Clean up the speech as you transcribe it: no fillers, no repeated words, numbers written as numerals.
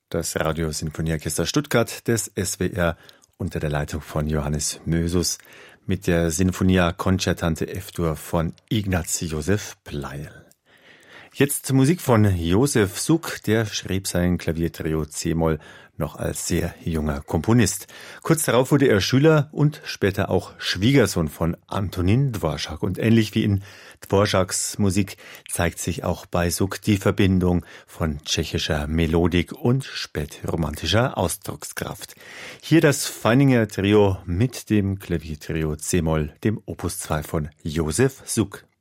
Das Radio-Sinfonieorchester Stuttgart des SWR unter der Leitung von Johannes Mösus mit der Sinfonia Concertante F-Dur von Ignaz Josef Pleyel. Jetzt Musik von Josef Suk, der schrieb sein Klaviertrio C-Moll noch als sehr junger Komponist. Kurz darauf wurde er Schüler und später auch Schwiegersohn von Antonín Dvořák. Und ähnlich wie in Dvořáks Musik zeigt sich auch bei Suk die Verbindung von tschechischer Melodik und spätromantischer Ausdruckskraft. Hier das Feininger Trio mit dem Klaviertrio C-Moll, dem Opus 2 von Josef Suk.